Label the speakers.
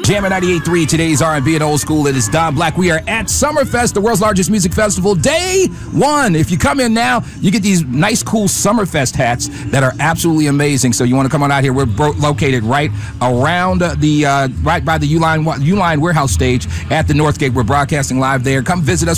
Speaker 1: Jammin' 98.3, today's R&B and old school. It is Don Black. We are at Summerfest, the world's largest music festival, day one. If you come in now, you get these nice, cool Summerfest hats that are absolutely amazing. So you want to come on out here. We're located right around right by the Uline warehouse stage at the North Gate. We're broadcasting live there. Come visit us.